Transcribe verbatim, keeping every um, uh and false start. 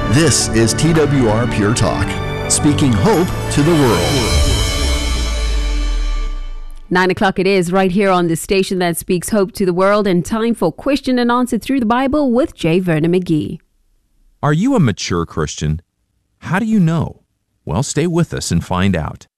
This is T W R Pure Talk, speaking hope to the world. Nine o'clock it is right here on the station that speaks hope to the world, and time for question and answer through the Bible with J. Vernon McGee. Are you a mature Christian? How do you know? Well, stay with us and find out.